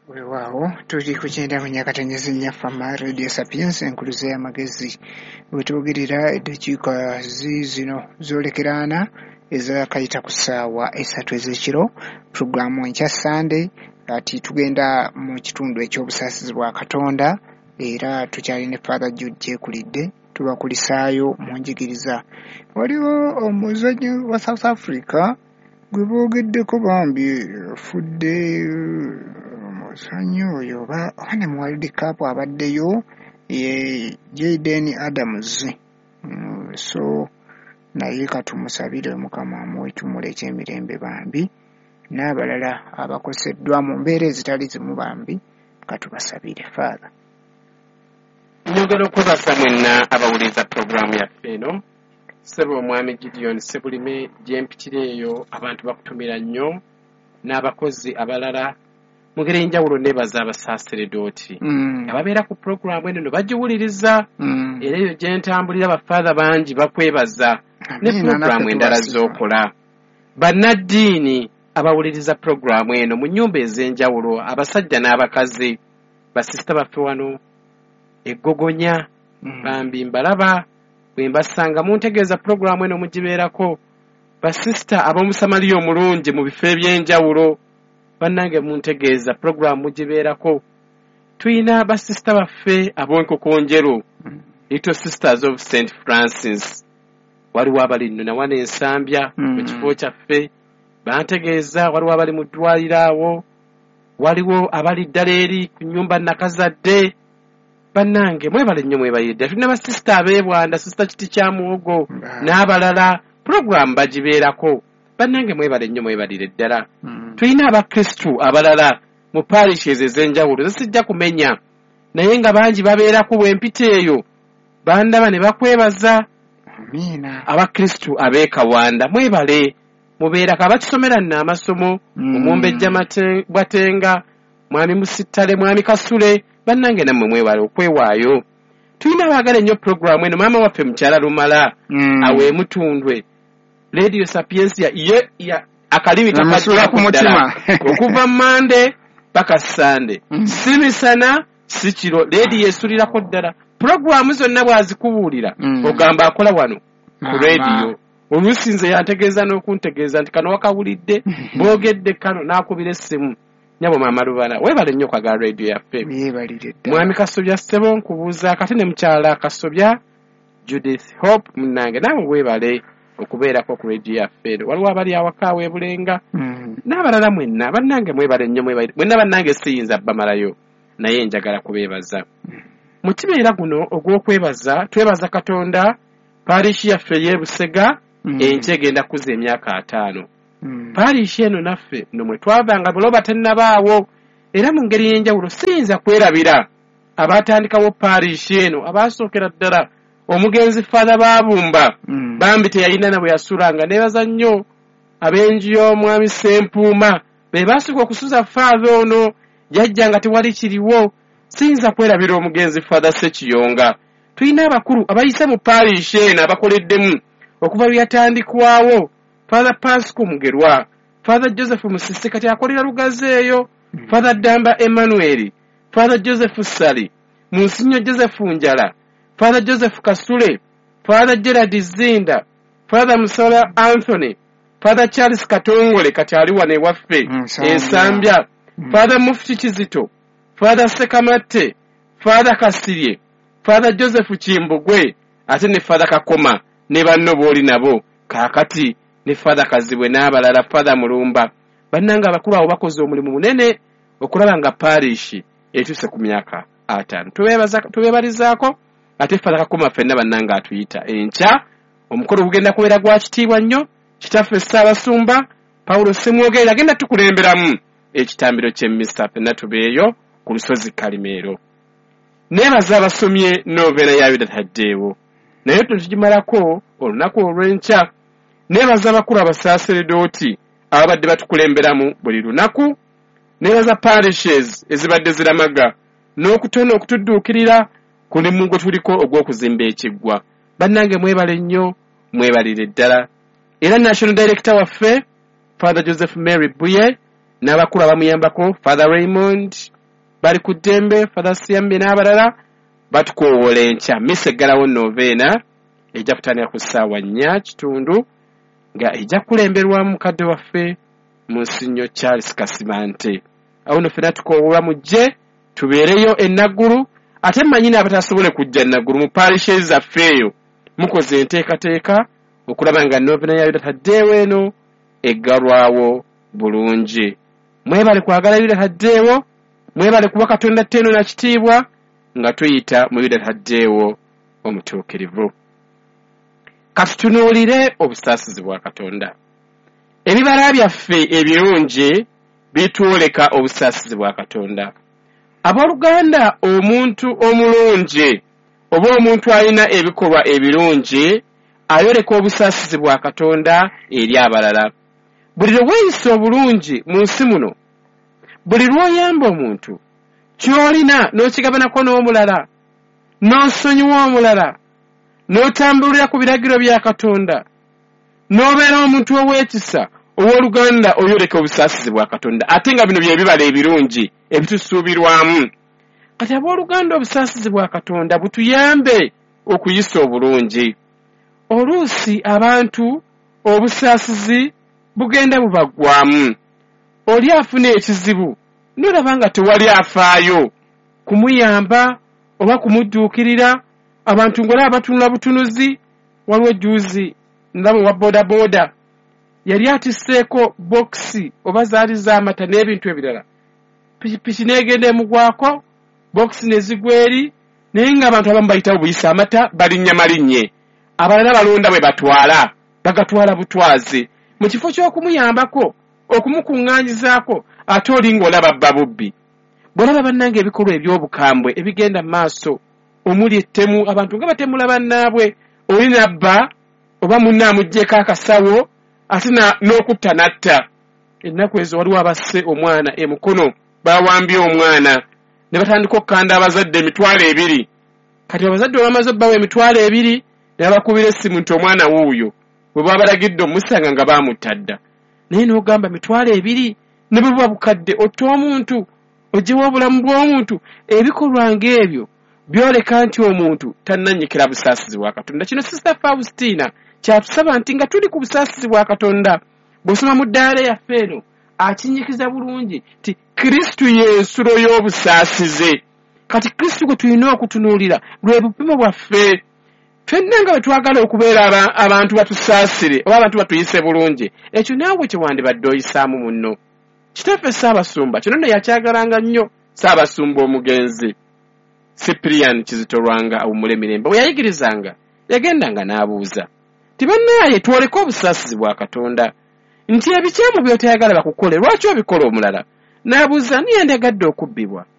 Weewaawo tuli kukyenda kunyakatanyeza nnyafama Radio Sapiens enkuluze y'amagezi wetwogerera eddakiika zino zoolekeraana ezakayita ku ssaawa 3 ez'ekiro puroguramu enkya Sunday ati tugenda mu kitundu ekyobusaasizi bwa Katonda era tukyalina Father Jude Jekulidde tubakulisaayo mu njigiriza. Waliwo omuzannyo wa South Africa gwe boogeddeko bambi afudde omuzannyo oyo oba ne mu World Cup abaddeyo ye Jayden Adams. So naye katumusabire Mukama amuwetumula ekyemirembe bambi n'abalala abakoseddwa mu mbeera ezitali zimu bambi katubasabire Father. Njagala okubaza mwenna abawuliza puroguramu yaffe eno ssebo omwami Gideon Sebulime gye mpitira eyo abantu bakutumira nnyo n'abakozi abalala mu ngeri enjawulo neebaza abasaaserdoti ababeera ku puroguramu eno no bagiwuliriza era eyo gye ntambulira bafaatha bangi bakwebaza ne puroguramu endala z'okola. Bannaddiini abawuliriza puroguramu eno mu nnyumba ez'enjawulo abasajja n'abakazi basisita baffe wano eggogonya bambi mbalaba bwe mbasanga muntegeeza puroguramu eno mugibeerako basisita ab'omusamaliya omulungi mu bifo eby'enjawulo bannange muntegeeza puroguramu mugibeerako. Tuyina basisita baffe ab'enkokonjero Little Sisters of St. Francis waliwo abali nno nawana ensambya mu kifo kyaffe bantegeeza waliwo abali mu ddwaliro awo waliwo abali ddala eri ku nnyumba nakazadde bannange mwebale nnyo mwebayidde. Tulina basisita abeebwanda sisita kiti kya muwogo n'abalala puroguramu bagibeerako bannange mwebale nnyo mwebalire ddala. Tulina abakristu abalala mu parishes ez'enjawulo zisijja kumenya naye nga bangi babeerako bw'empita eyo bandaba ne bakwebaza. Abakristu ab'ekawanda mwebale mubeerako abakisomera nno amasomo omumbejja Bwatenga mwami Musittale mwami Kasule bannange nammwe mwebale okwewaayo. Tulina abaagala ennyo puroguramu eno maama waffe mukyala Lumala aweemutundwe Radio Sapiens ya akalimi kakajja ku mutima okuva Mande paka Sande si misana si kiro leedi yeesulirako ddala puroguramu zonna bw'azikubuulira ogamba akola wano ku radio. Oluusi nze yantegeeza n'okuntegeeza nti kano wakawulidde boogedde kano n'akubira essimu nyabo maama Lubala weebale nnyo kwagala radio yaffe. Mwami Kasobya ssebo nkubuuza kati ne mukyala Kasobya Judith Hope munnange naawe weebale okubeerako ku radio yaffe. Waliwo abali awaka weebulenga n'abalala mwenna bannange mwebale nnyo mwenna bannange siyinza bamalayo naye njagala kubeebaza. Mu kibeera guno ogw'okwebaza twebaza Katonda parishi yaffe y'e Busega enkya egenda kuza emyaka 5. Parishi eno naffe nno mwe twavanga buloba tennabaawo era mu ngeri y'enjawulo siyinza kwerabira abaatandikawo parishi eno abaasookera ddala omugenzi Father Baabumba bambi teyalina na bwe yasulanga. Neebaza nnyo ab'enju y'omwami Sempuuma be baasooka okusuza Father ono jjajja nga tewali kiriwo. Siyinza kwerabira omugenzi Father Ssekiyonga. Tulina abakulu abayise mu parishi eno abakoleddemu okuva lwe yatandikwawo Father Pasco Mugerwa, Father Joseph Musisi kati akolera Lugazi eyo, Father Damba Emmanuel, Father Joseph Sali, Munsinyo Joseph Njala, Father Joseph Kasule, Father Gerard Zinda, Father Musola Anthony, Father Charles Katongole kati ali wane waffe ensambya, Father Mufti Kizito, Father Sekamate, Father Kasirye, Father Joseph Kimbugwe ate ne Father Kakoma ne banno booli nabo kaakati ne Father Kazibwe n'abalala Father Mulumba bannanga abakulu abo bakoze omulimu munene okulaba nga parishi etuuse ku myaka 5. Tubeebalizaako ate Father Kakoma ffenna bannanga atuyita enkya omukolo gugenda kubeera gwa kitiibwa nnyo. Kitaffe Ssaabasumba Pawulo Ssemwogerera agenda tukulemberamu ekitambiro ky'emmisa ffenna tubeeyo ku lusozi Kalimeero. Neebaza abasomye novena ya Yuda Taddeewo naye tugimalako olunaku olw'enkya. Neebaza abakulu abasaaserdoti ababadde batukulemberamu buli lunaku. Neebaza parishes ezibadde ziramaga n'okutona okutudduukirira ku limu gwe tuliko ogw'okuzimba ekiggwa. Bannange mwebale nnyo mwebalire ddala. Era National Director waffe Father Joseph Mary Buye n'abakulu abamuyambako Father Raymond bali ku ddembe, Father Siambe n'abalala batukoowola enkya. Misa eggalawo noveena ejja kutandika ku ssaawa 4:30 nga ejja kulemberwa mukadde waffe Monsignor Charles Kasimante. Awo nno ffenna tukoowola mujje tubeereyo enaggulu, ate manyini abatasobole kujja naggulu mu parishes zaffe eyo mukoze enteekateeka okulaba nga noveena ya Yuda Taddeewo eno eggalwawo bulungi. Mwebale kwagala Yuda Taddeewo, mwebale kuba Katonda tteno na kitiibwa nga tuyita mu Yuda Taddeewo omutuukirivu. Katutunuulire obusaasizi bwa Katonda. Ebibala byaffe ebirungi bitwoleka obusaasizi bwa Katonda. Abooluganda, omuntu omulungi oba omuntu alina ebikolwa ebirungi ayoleka obusaasizi bwa Katonda eri abalala. Buli lwe weeyisa obulungi mu nsi muno, buli lw'oyamba omuntu ky'olina n'okigabanako n'omulala, n'osonyiwa omulala, n'otambulira ku biragiro bya Katonda, n'obeera omuntu ow'ekisa owooluganda, oyoleka obusaasizi bwa Katonda. Ate nga bino bye bibala ebirungi ebitusuubirwamu. Kati abooluganda, obusaasizi bwa Katonda butuyambe okuyisa obulungi. Oluusi abantu obusaasizi bugenda bubaggwamu. Oli afuna ekizibu n'olaba nga tewali afaayo kumuyamba oba kumudduukirira. Abantu ng'olaba batunula butunuzi. Waliwo juuzi ndaba wa bodaboda yali atisseeko bokisi oba zaali z'amata n'ebintu ebirala, pikipiki n'egenda emugwako, bokisi ne zigwa eri, naye ng'abantu abamu bayitawo buyisa amata balinnya malinnye, abalala balonda bwe batwala bagatwala butwazi mu kifo ky'okumuyambako okumukuŋŋaanyizaako, ate oli ng'olaba bba bubbi. Bw'olaba bannange ebikolwa eby'obukambwe ebigenda mu maaso omuli ettemu, abantu nga batemula bannaabwe, oli nabba oba munne amuggyeko akasawo ate n'okutta n'atta. Ennaku ezo waliwo abasse omwana emukono, bawambye omwana ne batandika okukanda abazadde 2,000. Kati abazadde bamaze obbawo 2,000 ne babakubira essimu nti omwana wuuyo bwe babalagidde omusanga nga baamutadda. Naye n'ogamba 2,000 ne bwe buba bukadde otta omuntu, ogyewo obulamu bw'omuntu. Ebikolwa ng'ebyo byoleka nti omuntu tannannyikira busaasizi bwa Katonda. Kino Sister Faustina kyatusaba nti nga tuli ku busaasizi bwa Katonda, bw'osoma mu ddaala yaffe eno akinyikiza bulungi ti Kristu y'ensulo y'obusaasizi. Kati Kristu gwe tulina okutunuulira lwe bupimo bwaffe. Ffenna nga bwe twagala okubeera abantu batusaasire oba abantu batuyise bulungi, ekyo naawe kye wandibadde oyisaamu munno. Kitaffe Ssaabasumba kino nno yakyagalanga nnyo. Ssaabasumba omugenzi Cyprian Kizito Lwanga awummule Mirembe bwe yayigirizanga yagendanga n'abuuza ti bannaaye twoleke obusaasizi bwa Katonda, nti ebikyamu by'otayagala bakukole lwaki obikola omulala? N'abuuza ani yandagadde okubbibwa?